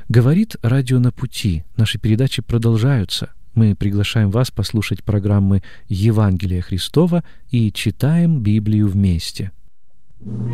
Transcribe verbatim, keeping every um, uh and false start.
Говорит радио «На пути». Наши передачи продолжаются. Мы приглашаем вас послушать программы «Евангелие Христова» и «Читаем Библию вместе».